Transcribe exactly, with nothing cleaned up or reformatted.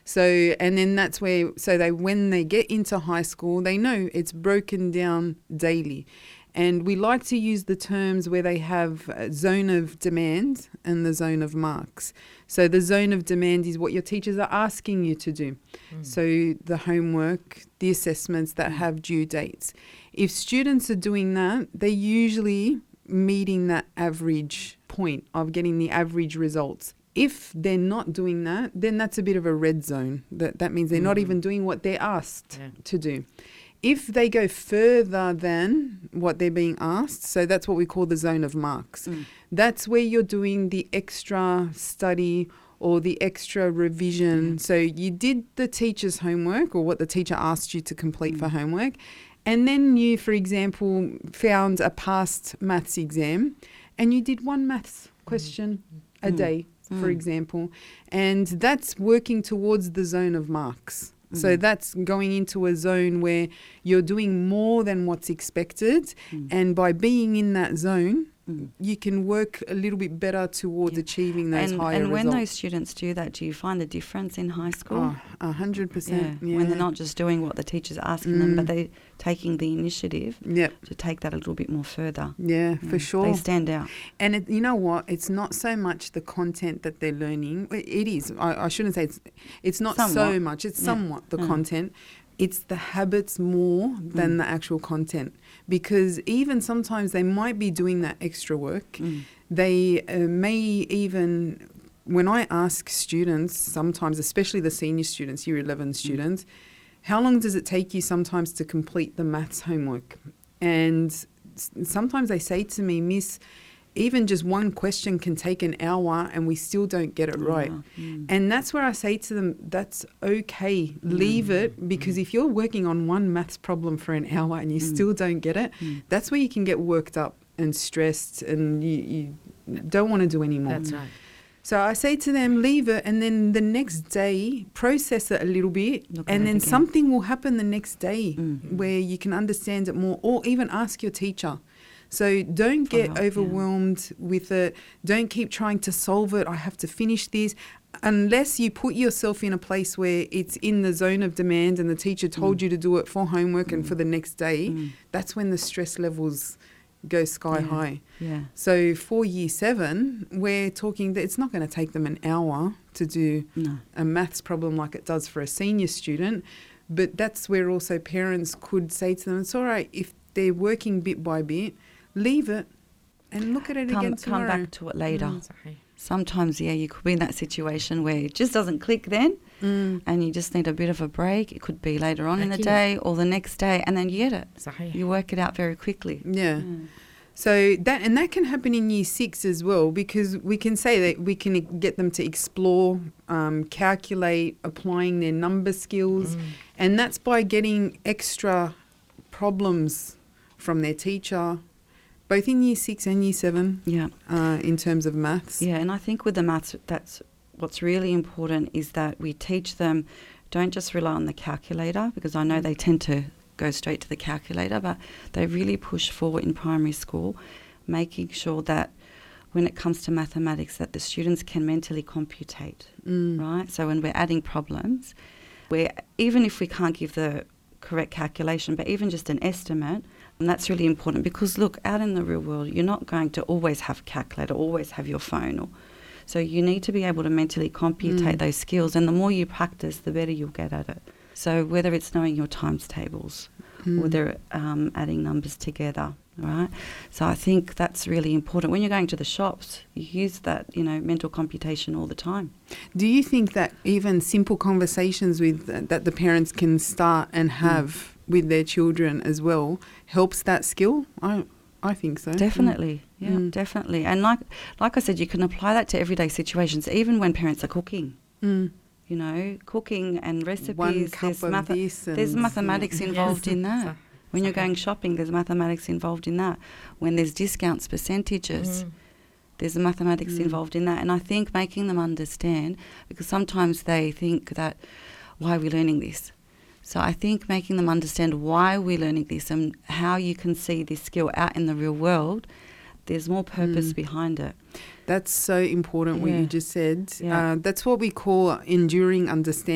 So, and then that's where, so they, when they get into high school, they know it's broken down daily. And we like to use the terms where they have a zone of demand and the zone of marks. So the zone of demand is what your teachers are asking you to do. Mm. So the homework, the assessments that have due dates. If students are doing that, they're usually meeting that average point of getting the average results. If they're not doing that, then that's a bit of a red zone. That that means they're mm-hmm. not even doing what they're asked yeah. to do. If they go further than what they're being asked, so that's what we call the zone of marks. Mm. That's where you're doing the extra study or the extra revision. Mm. So you did the teacher's homework or what the teacher asked you to complete mm. for homework, and then you, for example, found a past maths exam and you did one maths question mm. a day. Mm. for example, and that's working towards the zone of marks. Mm. So that's going into a zone where you're doing more than what's expected, mm. and by being in that zone, mm. you can work a little bit better towards yeah. achieving those and, higher and results. And when those students do that, do you find a difference in high school? Oh, a hundred percent. When they're not just doing what the teacher's asking mm. them, but they're taking the initiative yep. to take that a little bit more further. Yeah, yeah, for sure. They stand out. And it, you know what? It's not so much the content that they're learning. It, it is. I, I shouldn't say it's, it's not somewhat. so much. It's yeah. somewhat the mm. content. It's the habits more than mm. the actual content, because even sometimes they might be doing that extra work. Mm. They uh, may even, when I ask students, sometimes, especially the senior students, year eleven students, mm. how long does it take you sometimes to complete the maths homework? And s- sometimes they say to me, Miss, even just one question can take an hour and we still don't get it right. Yeah. Mm. And that's where I say to them, that's okay. Leave mm. it, because mm. if you're working on one maths problem for an hour and you mm. still don't get it, mm. that's where you can get worked up and stressed and you, you don't want to do any more. That's right. So I say to them, leave it, and then the next day, process it a little bit, Look and then again. something will happen the next day mm. where you can understand it more, or even ask your teacher. So don't get oh, overwhelmed yeah. with it. Don't keep trying to solve it. I have to finish this. Unless you put yourself in a place where it's in the zone of demand and the teacher told mm. you to do it for homework mm. and for the next day, mm. that's when the stress levels go sky yeah. high. Yeah. So for year seven, we're talking that it's not going to take them an hour to do no. a maths problem like it does for a senior student. But that's where also parents could say to them, it's all right, if they're working bit by bit, leave it and look at it come, again tomorrow. Come back to it later. Mm. Sorry. Sometimes, yeah, you could be in that situation where it just doesn't click then mm. and you just need a bit of a break. It could be later on okay. in the day or the next day, and then you get it. Sorry. You work it out very quickly. Yeah. yeah. So that, and that can happen in year six as well, because we can say that we can get them to explore, um, calculate, applying their number skills, Mm. and that's by getting extra problems from their teacher, both in year six and year seven, yeah, uh, in terms of maths. Yeah, and I think with the maths, that's what's really important, is that we teach them, don't just rely on the calculator, because I know they tend to go straight to the calculator, but they really push forward in primary school, making sure that when it comes to mathematics that the students can mentally computate, mm. right? So when we're adding problems, where even if we can't give the correct calculation, but even just an estimate, and that's really important, because look, out in the real world, you're not going to always have a calculator, always have your phone, or so you need to be able to mentally computate mm. those skills, and the more you practice, the better you'll get at it. So whether it's knowing your times tables, mm. whether um, adding numbers together, right? So I think that's really important. When you're going to the shops, you use that, you know, mental computation all the time. Do you think that even simple conversations with uh, that the parents can start and have mm. with their children as well helps that skill? I I think so. Definitely, mm. yeah, mm. definitely. And like like I said, you can apply that to everyday situations, even when parents are cooking. Mm. You know, cooking and recipes. One cup there's, of math- this and there's mathematics involved yes. in that. So, when you're okay. going shopping, there's mathematics involved in that. When there's discounts, percentages, Mm. there's mathematics Mm. involved in that. And I think making them understand, because sometimes they think that, why are we learning this? So I think making them understand why we're learning this and how you can see this skill out in the real world, there's more purpose Mm. behind it. That's so important, what Yeah. you just said. Yeah. Uh, that's what we call enduring understanding.